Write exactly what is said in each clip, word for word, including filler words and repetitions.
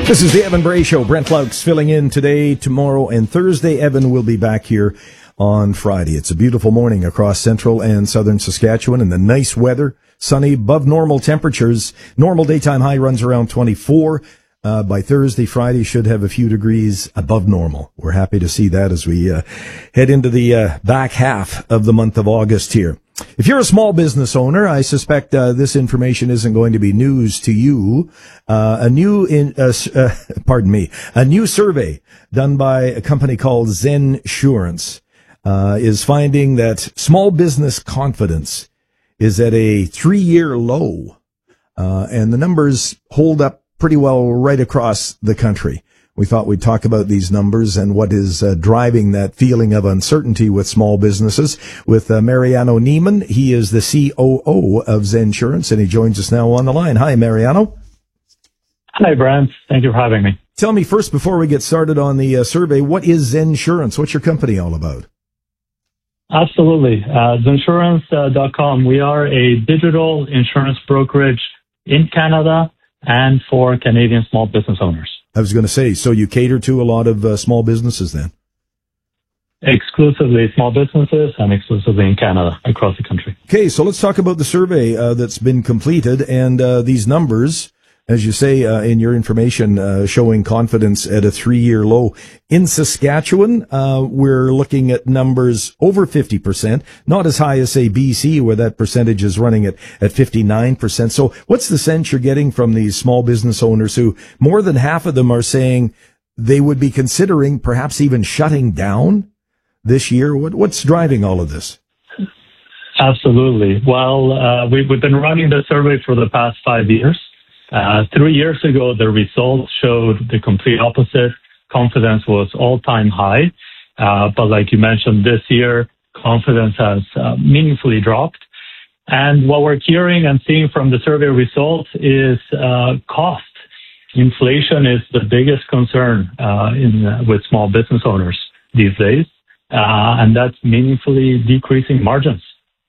This is the Evan Bray Show. Brent Flouks filling in today, tomorrow, and Thursday. Evan will be back here on Friday. It's a beautiful morning across central and southern Saskatchewan, and the nice weather, sunny, above normal temperatures. Normal daytime high runs around twenty-four. Uh, by Thursday, Friday should have a few degrees above normal. We're happy to see that as we uh, head into the uh, back half of the month of August here. If you're a small business owner, I suspect uh, this information isn't going to be news to you. Uh, a new, in, uh, uh, pardon me, a new survey done by a company called Zensurance uh, is finding that small business confidence is at a three-year low, uh, and the numbers hold up pretty well right across the country. We thought we'd talk about these numbers and what is uh, driving that feeling of uncertainty with small businesses with uh, Mariano Niemann. He is the C O O of Zensurance, and he joins us now on the line. Hi, Mariano. Hi, Brent. Thank you for having me. Tell me first, before we get started on the uh, survey, what is Zensurance? What's your company all about? Absolutely. Uh, Zensurance dot com. We are a digital insurance brokerage in Canada and for Canadian small business owners. I was going to say, so you cater to a lot of uh, small businesses then? Exclusively small businesses and exclusively in Canada, across the country. Okay, so let's talk about the survey uh, that's been completed and uh, these numbers, as you say uh, in your information, uh, showing confidence at a three-year low. In Saskatchewan, uh, we're looking at numbers over fifty percent, not as high as, say, B C, where that percentage is running at, at fifty-nine percent. So what's the sense you're getting from these small business owners who more than half of them are saying they would be considering perhaps even shutting down this year? What, what's driving all of this? Absolutely. Well, uh, we, we've been running the survey for the past five years. Uh, three years ago, the results showed the complete opposite. Confidence was all-time high. Uh, but like you mentioned, this year, confidence has uh, meaningfully dropped. And what we're hearing and seeing from the survey results is uh, cost. Inflation is the biggest concern uh, in uh, with small business owners these days, uh, and that's meaningfully decreasing margins.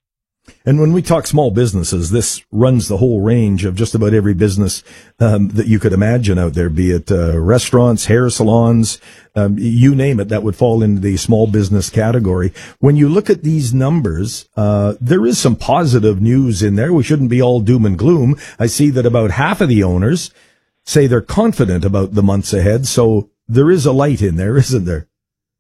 And when we talk small businesses, this runs the whole range of just about every business um, that you could imagine out there, be it uh, restaurants, hair salons, um, you name it, that would fall into the small business category. When you look at these numbers, uh, there is some positive news in there. We shouldn't be all doom and gloom. I see that about half of the owners say they're confident about the months ahead. So there is a light in there, isn't there?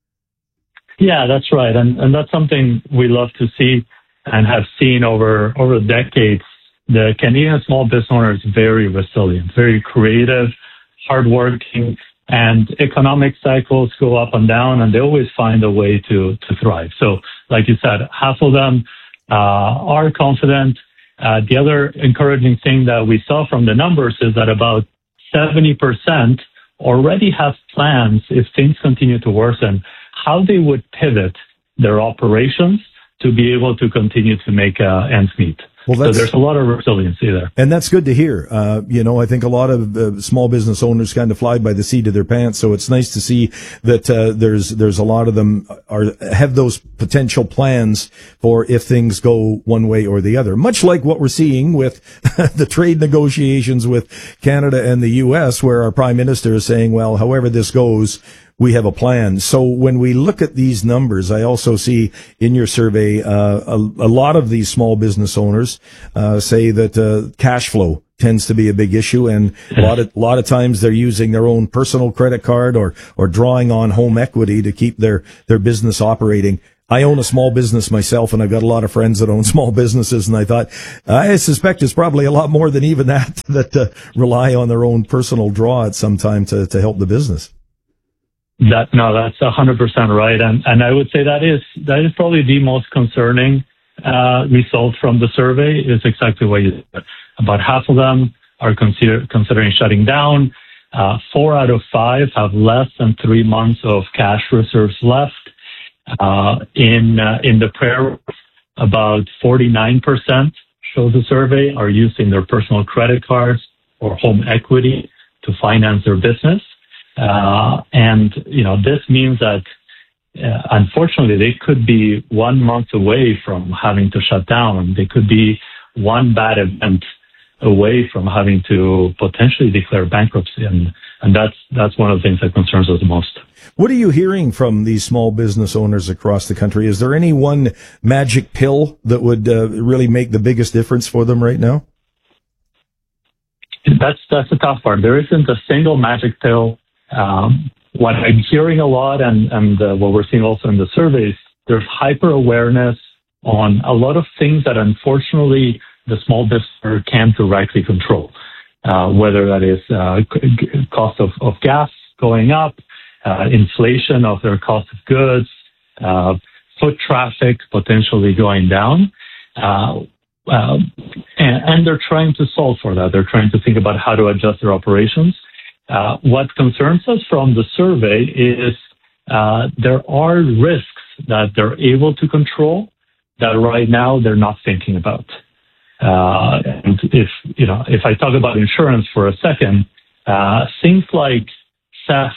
Yeah, that's right. And, and that's something we love to see and have seen over, over decades. The Canadian small business owner is very resilient, very creative, hardworking, and economic cycles go up and down, and they always find a way to, to thrive. So, like you said, half of them uh, are confident. Uh, the other encouraging thing that we saw from the numbers is that about seventy percent already have plans, if things continue to worsen, how they would pivot their operations to be able to continue to make uh, ends meet. Well, so there's a lot of resiliency there. And that's good to hear. Uh, you know, I think a lot of uh, small business owners kind of fly by the seat of their pants. So it's nice to see that uh, there's there's a lot of them are have those potential plans for if things go one way or the other. Much like what we're seeing with the trade negotiations with Canada and the U S, where our Prime Minister is saying, well, however this goes, we have a plan. So when we look at these numbers, I also see in your survey uh, a, a lot of these small business owners uh, say that uh, cash flow tends to be a big issue, and a lot of a lot of times they're using their own personal credit card or or drawing on home equity to keep their their business operating. I own a small business myself, and I've got a lot of friends that own small businesses, and I thought, I suspect it's probably a lot more than even that that uh, rely on their own personal draw at some time to to help the business. That no, that's a hundred percent right, and and I would say that is that is probably the most concerning uh, result from the survey. Is exactly what you said. About half of them are consider, considering shutting down. Uh, four out of five have less than three months of cash reserves left. Uh, in uh, in the prayer, about forty-nine percent shows the survey are using their personal credit cards or home equity to finance their business. Uh, and, you know, this means that, uh, unfortunately, they could be one month away from having to shut down. They could be one bad event away from having to potentially declare bankruptcy. And, and that's, that's one of the things that concerns us the most. What are you hearing from these small business owners across the country? Is there any one magic pill that would uh, really make the biggest difference for them right now? That's, that's the tough part. There isn't a single magic pill. Um, what I'm hearing a lot, and, and uh, what we're seeing also in the surveys, there's hyper awareness on a lot of things that unfortunately the small business owner can't directly control, uh, whether that is uh, c- cost of, of gas going up, uh, inflation of their cost of goods, uh, foot traffic potentially going down. Uh, uh, and, and they're trying to solve for that. They're trying to think about how to adjust their operations. Uh, what concerns us from the survey is uh, there are risks that they're able to control that right now they're not thinking about. Uh, and if, you know, if I talk about insurance for a second, uh, things like theft,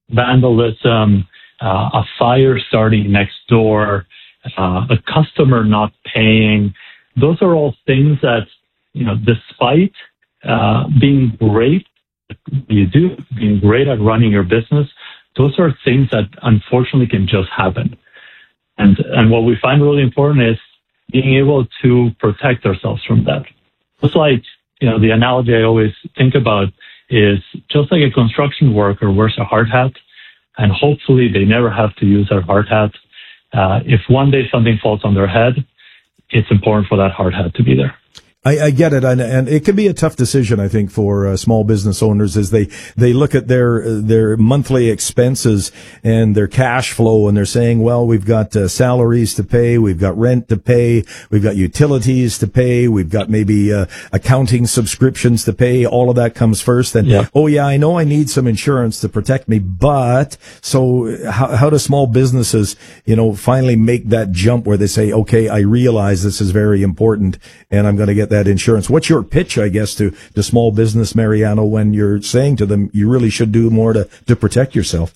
vandalism, uh, a fire starting next door, uh, a customer not paying, those are all things that, you know, despite, uh, being great, you do, being great at running your business, those are things that unfortunately can just happen. And, and what we find really important is being able to protect ourselves from that. It's like, you know, the analogy I always think about is just like a construction worker wears a hard hat, and hopefully they never have to use their hard hat. Uh, if one day something falls on their head, it's important for that hard hat to be there. I, I get it, and, and it can be a tough decision, I think, for uh, small business owners as they, they look at their their monthly expenses and their cash flow, and they're saying, well, we've got uh, salaries to pay, we've got rent to pay, we've got utilities to pay, we've got maybe uh, accounting subscriptions to pay. All of that comes first. And, yeah. oh, yeah, I know I need some insurance to protect me, but so how, how do small businesses, you know, finally make that jump where they say, okay, I realize this is very important, and I'm going to get that insurance? What's your pitch, I guess, to, to small business, Mariano, when you're saying to them, you really should do more to, to protect yourself?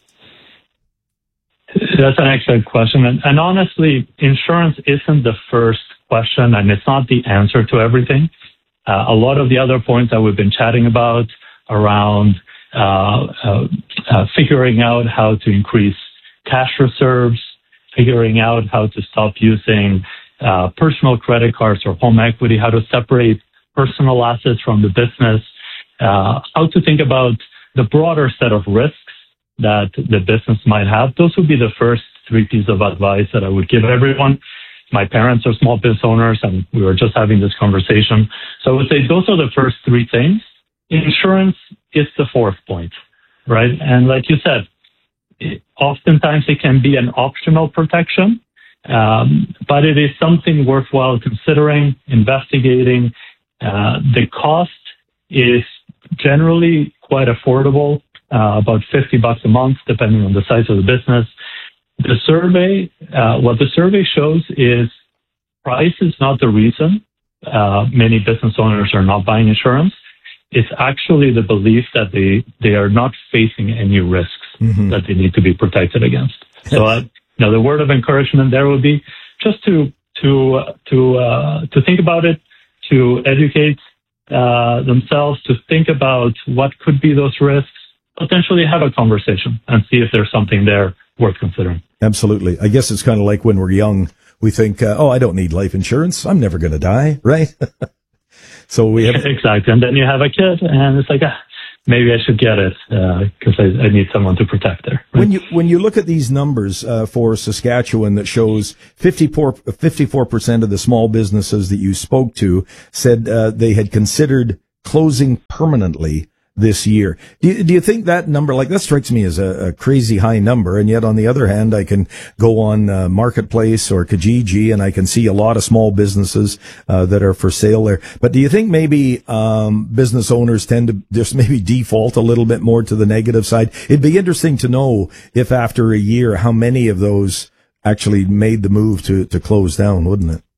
That's an excellent question. And, and honestly, insurance isn't the first question, and it's not the answer to everything. Uh, a lot of the other points that we've been chatting about around uh, uh, uh, figuring out how to increase cash reserves, figuring out how to stop using Uh, personal credit cards or home equity, how to separate personal assets from the business, uh, how to think about the broader set of risks that the business might have. Those would be the first three pieces of advice that I would give everyone. My parents are small business owners, and we were just having this conversation. So I would say those are the first three things. Insurance is the fourth point, right? And like you said, it, oftentimes it can be an optional protection. Um, but it is something worthwhile considering, investigating. Uh, the cost is generally quite affordable, uh, about fifty bucks a month, depending on the size of the business. The survey, uh, what the survey shows is price is not the reason uh, many business owners are not buying insurance. It's actually the belief that they, they are not facing any risks mm-hmm. that they need to be protected against. So I, Now, the word of encouragement there would be just to to uh, to uh, to think about it, to educate uh, themselves, to think about what could be those risks, potentially have a conversation and see if there's something there worth considering. Absolutely. I guess it's kind of like when we're young, we think, uh, oh, I don't need life insurance. I'm never going to die, right? So we have exactly, and then you have a kid, and it's like, ah, maybe I should get it because uh, I, I need someone to protect there. Right? When you when you look at these numbers uh, for Saskatchewan, that shows fifty-four percent of the small businesses that you spoke to said uh, they had considered closing permanently this year. Do you, do you think that number, like that strikes me as a, a crazy high number, and yet on the other hand, I can go on uh, Marketplace or Kijiji and I can see a lot of small businesses uh, that are for sale there. But do you think maybe um, business owners tend to just maybe default a little bit more to the negative side? It'd be interesting to know if after a year, how many of those actually made the move to, to close down, wouldn't it?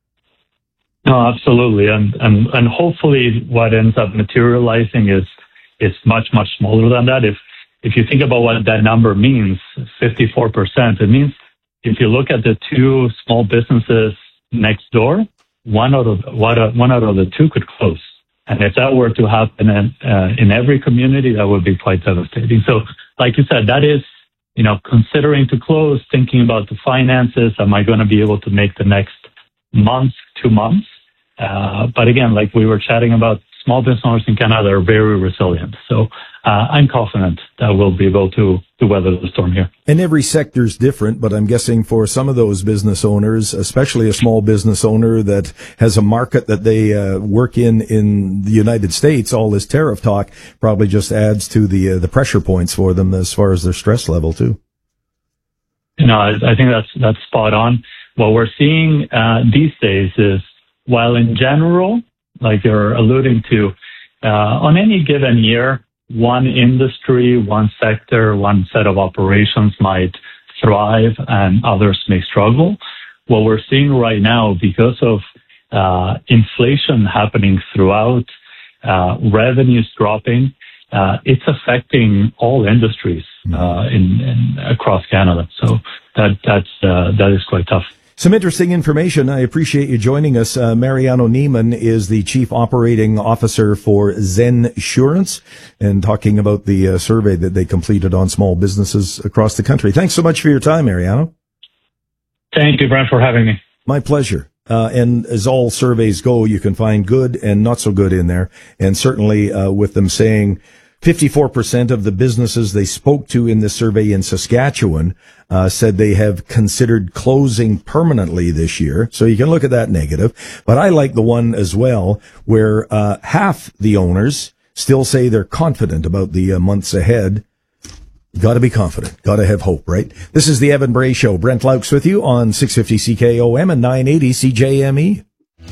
No, absolutely. And, and, and hopefully what ends up materializing is, is much, much smaller than that. If, if you think about what that number means, fifty-four percent, it means if you look at the two small businesses next door, one out of, one out of the two could close. And if that were to happen in, uh, in every community, that would be quite devastating. So, like you said, that is, you know, considering to close, thinking about the finances. Am I going to be able to make the next month, two months? Uh, but again, like we were chatting about, small business owners in Canada are very resilient. So uh, I'm confident that we'll be able to, to weather the storm here. And every sector is different, but I'm guessing for some of those business owners, especially a small business owner that has a market that they uh, work in in the United States, all this tariff talk probably just adds to the uh, the pressure points for them as far as their stress level too. You know, I, I think that's that's spot on. What we're seeing uh, these days is, while in general, like you're alluding to, uh, on any given year, one industry, one sector, one set of operations might thrive and others may struggle. What we're seeing right now, because of uh, inflation happening throughout, uh, revenues dropping, uh, it's affecting all industries uh, in, in across Canada. So that that's uh, that is quite tough. Some interesting information. I appreciate you joining us. Uh, Mariano Niemann is the Chief Operating Officer for Zensurance and talking about the uh, survey that they completed on small businesses across the country. Thanks so much for your time, Mariano. Thank you, Brent, for having me. My pleasure. Uh, and as all surveys go, you can find good and not so good in there. And certainly uh, with them saying fifty-four percent of the businesses they spoke to in this survey in Saskatchewan uh, said they have considered closing permanently this year. So you can look at that negative. But I like the one as well where uh, half the owners still say they're confident about the uh, months ahead. Got to be confident. Got to have hope, right? This is the Evan Bray Show. Brent Laux with you on six fifty C K O M and nine eighty C J M E.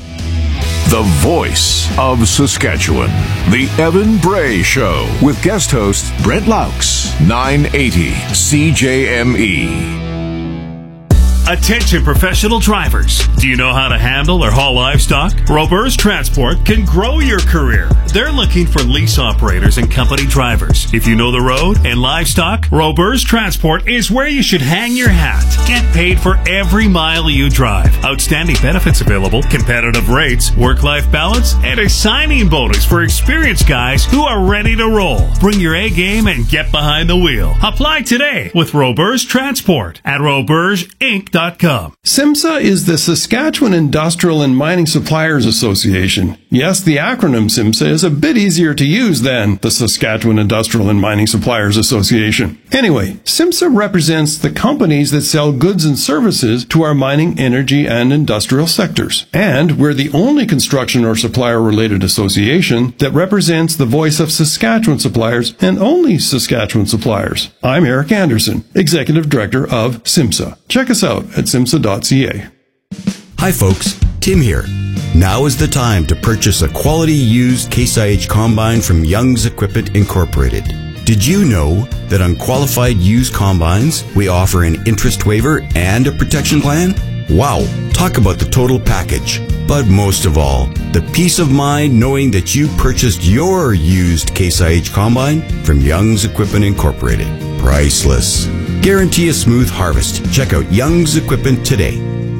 The voice of Saskatchewan. The Evan Bray Show with guest host Brent Laux. nine eighty C J M E. Attention professional drivers. Do you know how to handle or haul livestock? Robers Transport can grow your career. They're looking for lease operators and company drivers. If you know the road and livestock, Robers Transport is where you should hang your hat. Get paid for every mile you drive. Outstanding benefits available, competitive rates, work-life balance, and a signing bonus for experienced guys who are ready to roll. Bring your A game and get behind the wheel. Apply today with Robers Transport at robers inc dot com. SIMSA is the Saskatchewan Industrial and Mining Suppliers Association. Yes, the acronym SIMSA is a bit easier to use than the Saskatchewan Industrial and Mining Suppliers Association. Anyway, SIMSA represents the companies that sell goods and services to our mining, energy, and industrial sectors. And we're the only construction or supplier-related association that represents the voice of Saskatchewan suppliers and only Saskatchewan suppliers. I'm Eric Anderson, Executive Director of SIMSA. Check us out at simsa dot c a. Hi folks, Tim here. Now is the time to purchase a quality used Case I H combine from Young's Equipment Incorporated. Did you know that on qualified used combines, we offer an interest waiver and a protection plan? Wow, talk about the total package. But most of all, the peace of mind knowing that you purchased your used Case I H combine from Young's Equipment Incorporated. Priceless. Guarantee a smooth harvest. Check out Young's Equipment today.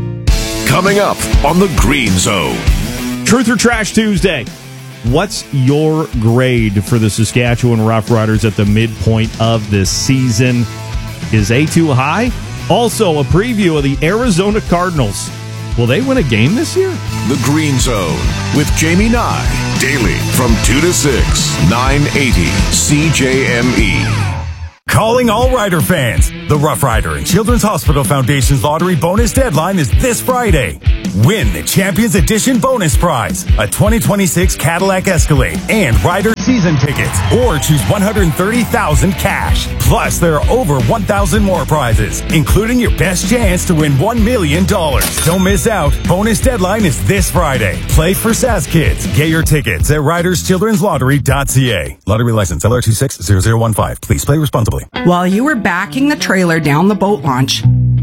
Coming up on the Green Zone. Truth or Trash Tuesday. What's your grade for the Saskatchewan Roughriders at the midpoint of this season? Is A too high? Also, a preview of the Arizona Cardinals. Will they win a game this year? The Green Zone with Jamie Nye. Daily from two to six. nine eighty C J M E. Calling all Rider fans. The Rough Rider and Children's Hospital Foundation's lottery bonus deadline is this Friday. Win the Champions Edition bonus prize, a twenty twenty-six Cadillac Escalade and Rider season tickets, or choose one hundred thirty thousand dollars cash. Plus, there are over one thousand more prizes, including your best chance to win one million dollars. Don't miss out. Bonus deadline is this Friday. Play for Sask Kids. Get your tickets at riders children's lottery dot c a. Lottery license L R two six zero zero one five. Please play responsibly. While you were backing the trailer down the boat launch,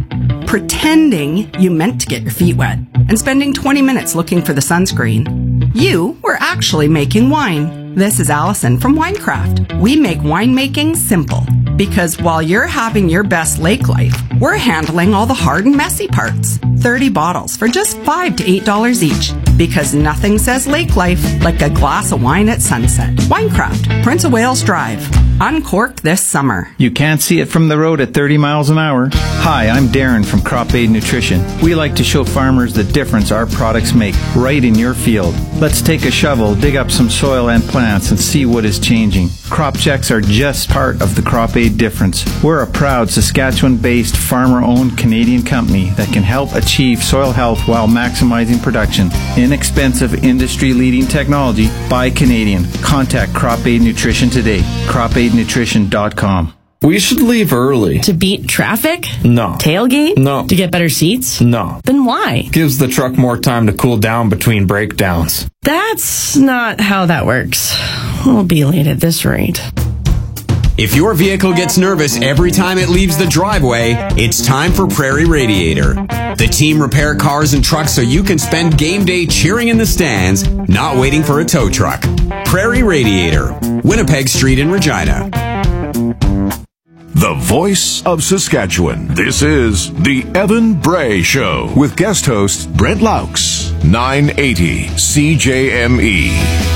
pretending you meant to get your feet wet, and spending twenty minutes looking for the sunscreen, you were actually making wine. This is Allison from Winecraft. We make winemaking simple, because while you're having your best lake life, we're handling all the hard and messy parts. thirty bottles for just five to eight dollars each. Because nothing says lake life like a glass of wine at sunset. Winecraft, Prince of Wales Drive. Uncork this summer. You can't see it from the road at thirty miles an hour. Hi, I'm Darren from Crop Aid Nutrition. We like to show farmers the difference our products make right in your field. Let's take a shovel, dig up some soil and plants, and see what is changing. Crop checks are just part of the Crop Aid difference. We're a proud Saskatchewan-based, farmer-owned Canadian company that can help achieve soil health while maximizing production. Inexpensive, industry-leading technology by Canadian. Contact Crop Aid Nutrition today. crop aid nutrition dot com. We should leave early. To beat traffic? No. Tailgate? No. To get better seats? No. Then why? Gives the truck more time to cool down between breakdowns. That's not how that works. We'll be late at this rate. If your vehicle gets nervous every time it leaves the driveway, it's time for Prairie Radiator. The team repair cars and trucks so you can spend game day cheering in the stands, not waiting for a tow truck. Prairie Radiator, Winnipeg Street in Regina. The voice of Saskatchewan. This is the Evan Bray Show with guest host Brent Laux, nine eighty C J M E.